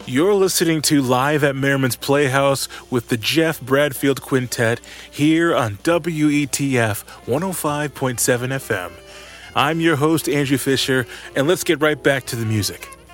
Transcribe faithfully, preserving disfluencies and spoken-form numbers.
You're listening to Live at Merriman's Playhouse with the Jeff Bradfield Quintet here on W E T F one oh five point seven F M. I'm your host, Andrew Fisher, and let's get right back to the music.